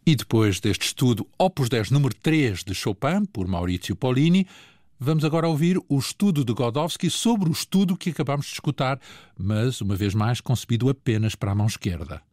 E depois deste estudo Opus 10 número 3 de Chopin, por Maurizio Pollini, vamos agora ouvir o estudo de Godowsky sobre o estudo que acabamos de escutar, mas, uma vez mais, concebido apenas para a mão esquerda.